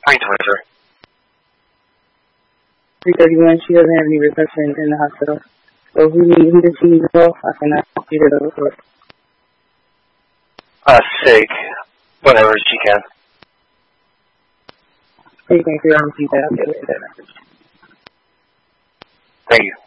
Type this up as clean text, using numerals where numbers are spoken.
2023. 331, she doesn't have any reception in the hospital. So who does she need to go? I cannot get it over for it. Sig, whenever she can. So you can figure out and see that. I'll get it. Thank you.